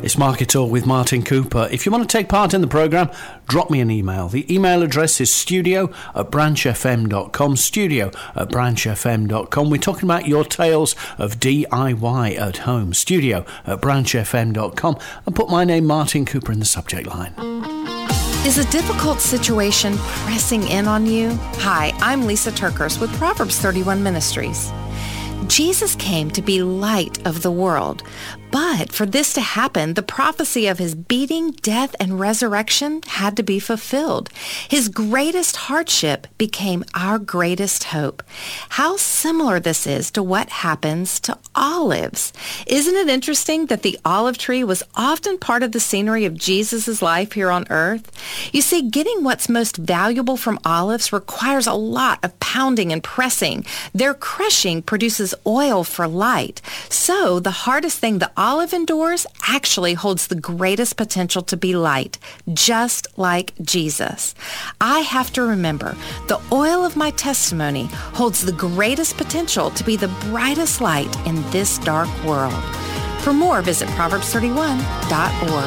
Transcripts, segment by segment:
It's Market All with Martin Cooper. If you want to take part in the programme, drop me an email. The email address is studio@branchfm.com, studio@branchfm.com. We're talking about your tales of DIY at home, studio@branchfm.com, and put my name, Martin Cooper, in the subject line. Is a difficult situation pressing in on you? Hi, I'm Lisa Turkers with Proverbs 31 Ministries. Jesus came to be light of the world, but for this to happen, the prophecy of his beating, death, and resurrection had to be fulfilled. His greatest hardship became our greatest hope. How similar this is to what happens to olives. Isn't it interesting that the olive tree was often part of the scenery of Jesus' life here on earth? You see, getting what's most valuable from olives requires a lot of pounding and pressing. Their crushing produces oil for light. So the hardest thing the olive endures actually holds the greatest potential to be light, just like Jesus. I have to remember the oil of my testimony holds the greatest potential to be the brightest light in this dark world. For more, visit Proverbs31.org.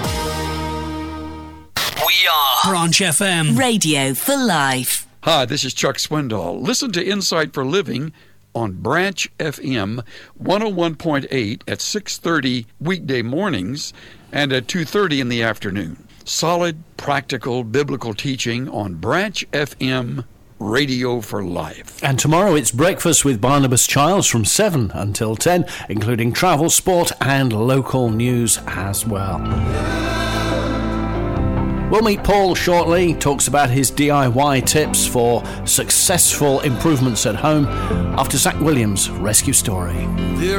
We are Branch FM. Radio for Life. Hi, this is Chuck Swindoll. Listen to Insight for Living on Branch FM 101.8 at 6:30 weekday mornings and at 2:30 in the afternoon. Solid, practical, biblical teaching on Branch FM Radio for Life. And tomorrow it's Breakfast with Barnabas Childs from 7 until 10, including travel, sport, and local news as well. We'll meet Paul shortly. He talks about his DIY tips for successful improvements at home after Zach Williams' rescue story.